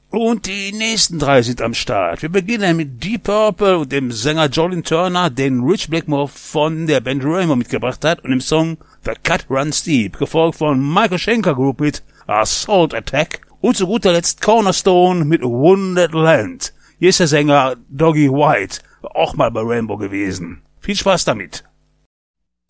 Und die nächsten 3 sind am Start. Wir beginnen mit Deep Purple und dem Sänger Jolin Turner, den Rich Blackmore von der Band Rainbow mitgebracht hat, und dem Song The Cut Runs Deep, gefolgt von Michael Schenker Group mit Assault Attack und zu guter Letzt Cornerstone mit Wounded Land. Hier ist der Sänger Doggy White, auch mal bei Rainbow gewesen. Viel Spaß damit.